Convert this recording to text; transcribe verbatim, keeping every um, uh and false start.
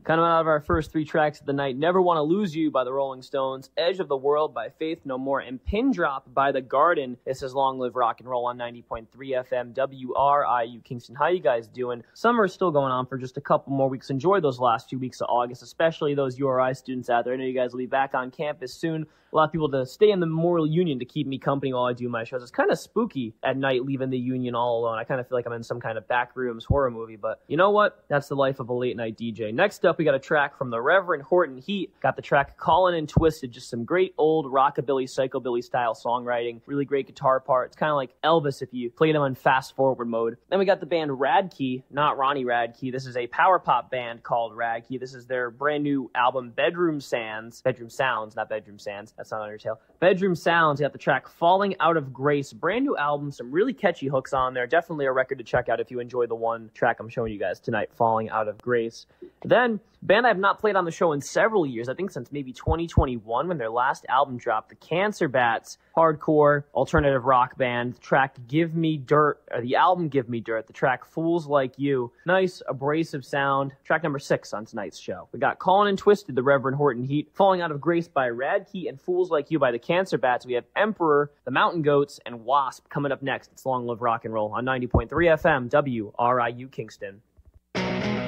Kind of out of our first three tracks of the night, Never Want to Lose You by the Rolling Stones, Edge of the World by Faith No More, and Pin Drop by The Garden. This is Long Live Rock and Roll on ninety point three F M, W R I U Kingston. How you guys doing? Summer is still going on for just a couple more weeks. Enjoy those last few weeks of August, especially those U R I students out there. I know you guys will be back on campus soon. A lot of people to stay in the Memorial Union to keep me company while I do my shows. It's kind of spooky at night leaving the Union all alone. I kind of feel like I'm in some kind of backrooms horror movie, but you know what? That's the life of a late night D J. Next up, we got a track from the Reverend Horton Heat. Got the track Callin' and Twisted, just some great old rockabilly, psychobilly style songwriting. Really great guitar parts, kind of like Elvis if you played him on fast forward mode. Then we got the band Radkey, not Ronnie Radke. This is a power pop band called Radkey. This is their brand new album, Bedroom Sands. Bedroom Sounds, not Bedroom Sands. That's not Undertale. Bedroom Sounds, you got the track Falling Out of Grace. Brand new album, some really catchy hooks on there. Definitely a record to check out if you enjoy the one track I'm showing you guys tonight, Falling Out of Grace. Then, band I've not played on the show in several years, I think since maybe twenty twenty-one when their last album dropped, the Cancer Bats, hardcore alternative rock band. The track Give Me Dirt, or the album Give Me Dirt, the track Fools Like You. Nice, abrasive sound. Track number six on tonight's show. We got Callin' and Twisted, the Reverend Horton Heat, Falling Out of Grace by Radkey, and Fools Like You by the Cancer Bats. We have Emperor, the Mountain Goats, and Wasp coming up next. It's Long Live Rock and Roll on ninety point three F M, W R I U Kingston.